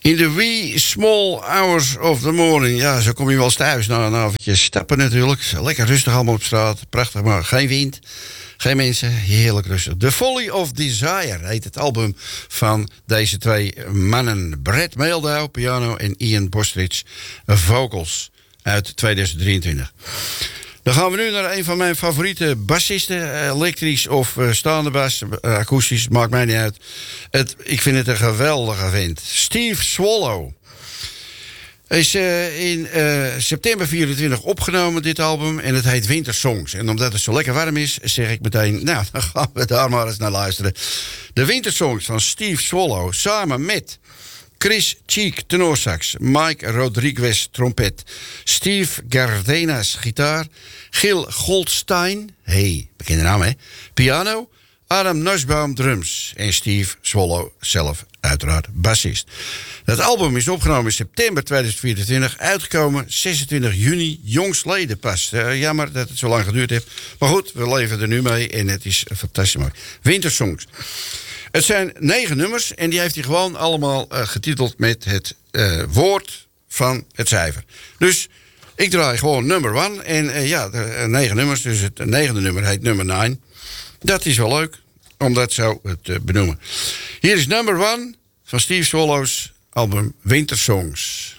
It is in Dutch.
In the wee small hours of the morning. Ja, zo kom je wel eens thuis na een avondje stappen natuurlijk. Lekker rustig allemaal op straat. Prachtig, maar geen wind. Geen mensen, heerlijk rustig. The Folly of Desire heet het album van deze twee mannen. Brad Mehldau, piano, en Ian Bostridge, vocals, uit 2023. Dan gaan we nu naar een van mijn favoriete bassisten. Elektrisch of staande bas, akoestisch, maakt mij niet uit. Ik vind het een geweldige vent. Steve Swallow. Is in september 24 opgenomen, dit album. En het heet Winter Songs. En omdat het zo lekker warm is, zeg ik meteen... nou, dan gaan we daar maar eens naar luisteren. De Winter Songs van Steve Swallow. Samen met Chris Cheek, tenorsax. Mike Rodriguez, trompet. Steve Gardenas, gitaar. Gil Goldstein, bekende naam hè, piano. Adam Nussbaum, drums. En Steve Swallow zelf, uiteraard, bassist. Het album is opgenomen in september 2024. Uitgekomen 26 juni, jongstleden pas. Jammer dat het zo lang geduurd heeft. Maar goed, we leven er nu mee en het is fantastisch mooi. Wintersongs. Het zijn 9 nummers en die heeft hij gewoon allemaal getiteld met het woord van het cijfer. Dus ik draai gewoon nummer 1. En 9 nummers, dus het 9e nummer heet nummer 9. Dat is wel leuk, om dat zo te benoemen. Hier is nummer 1 van Steve Swallow's album Winter Songs.